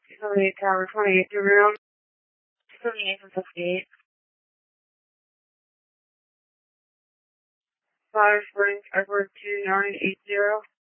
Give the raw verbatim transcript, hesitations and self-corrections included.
seventy-eight Tower, twenty-eight to room, seventy-eight from fifty-eight. Five Springs, Edward two nine eight zero.